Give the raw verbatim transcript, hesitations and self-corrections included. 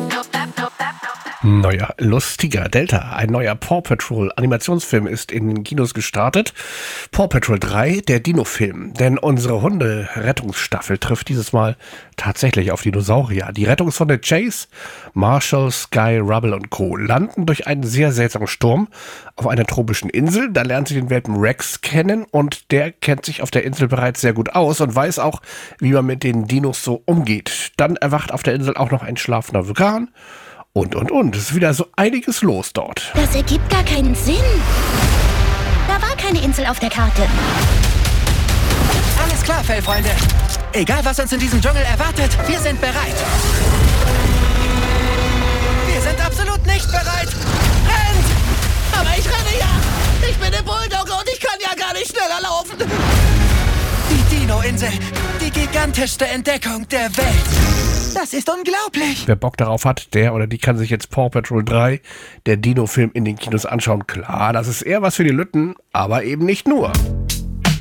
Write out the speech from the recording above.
Neuer, lustiger Delta. Ein neuer Paw Patrol Animationsfilm ist in den Kinos gestartet. Paw Patrol drei, der Dino-Film. Denn unsere Hunde-Rettungsstaffel trifft dieses Mal tatsächlich auf Dinosaurier. Die Rettungshunde Chase, Marshall, Sky, Rubble und Co. landen durch einen sehr seltsamen Sturm auf einer tropischen Insel. Da lernen sie den Welpen Rex kennen und der kennt sich auf der Insel bereits sehr gut aus und weiß auch, wie man mit den Dinos so umgeht. Dann erwacht auf der Insel auch noch ein schlafender Vulkan. Und, und, und. Es ist wieder so einiges los dort. Das ergibt gar keinen Sinn. Da war keine Insel auf der Karte. Alles klar, Fellfreunde. Egal, was uns in diesem Dschungel erwartet, wir sind bereit. Wir sind absolut nicht bereit. Rennt! Aber ich renne ja. Ich bin der Bulldogger und ich kann ja gar nicht schneller laufen. Die Dino-Insel. Die gigantischste Entdeckung der Welt. Das ist unglaublich. Wer Bock darauf hat, der oder die kann sich jetzt Paw Patrol drei, der Dino-Film, in den Kinos anschauen. Klar, das ist eher was für die Lütten, aber eben nicht nur.